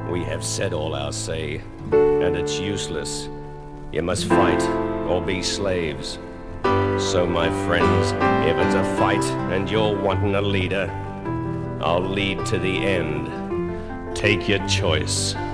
We have said all our say, and it's useless. You must fight or be slaves. So, my friends, if it's a fight and you're wanting a leader, I'll lead to the end. Take your choice.